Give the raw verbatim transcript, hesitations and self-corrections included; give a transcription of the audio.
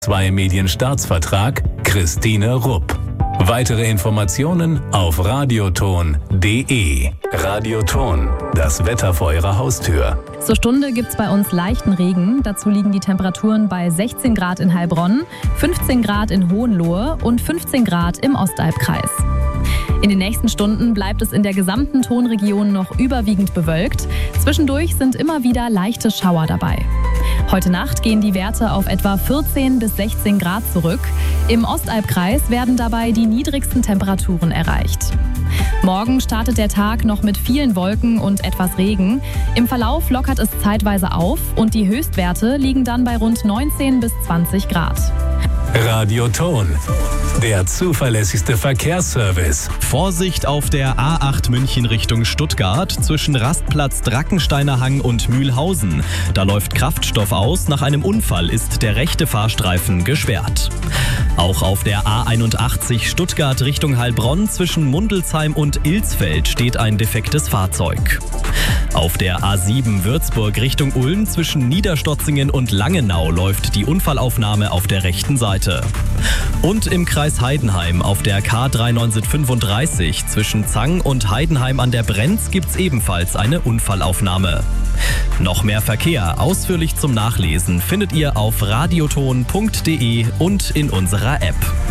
zwei Medienstaatsvertrag Christine Rupp. Weitere Informationen auf radioton punkt de. Radioton, das Wetter vor Ihrer Haustür. Zur Stunde gibt es bei uns leichten Regen. Dazu liegen die Temperaturen bei sechzehn Grad in Heilbronn, fünfzehn Grad in Hohenlohe und fünfzehn Grad im Ostalbkreis. In den nächsten Stunden bleibt es in der gesamten Tonregion noch überwiegend bewölkt. Zwischendurch sind immer wieder leichte Schauer dabei. Heute Nacht gehen die Werte auf etwa vierzehn bis sechzehn Grad zurück. Im Ostalbkreis werden dabei die niedrigsten Temperaturen erreicht. Morgen startet der Tag noch mit vielen Wolken und etwas Regen. Im Verlauf lockert es zeitweise auf und die Höchstwerte liegen dann bei rund neunzehn bis zwanzig Grad. Radioton, der zuverlässigste Verkehrsservice. Vorsicht auf der A acht München Richtung Stuttgart zwischen Rastplatz Drackensteiner Hang und Mühlhausen. Da läuft Kraftstoff aus. Nach einem Unfall ist der rechte Fahrstreifen gesperrt. Auch auf der A einundachtzig Stuttgart Richtung Heilbronn zwischen Mundelsheim und Ilsfeld steht ein defektes Fahrzeug. Auf der A sieben Würzburg Richtung Ulm zwischen Niederstotzingen und Langenau läuft die Unfallaufnahme auf der rechten Seite. Und im Kreis Heidenheim auf der K drei neunzehnhundertfünfunddreißig zwischen Zang und Heidenheim an der Brenz gibt's ebenfalls eine Unfallaufnahme. Noch mehr Verkehr ausführlich zum Nachlesen findet ihr auf radioton punkt de und in unserer App.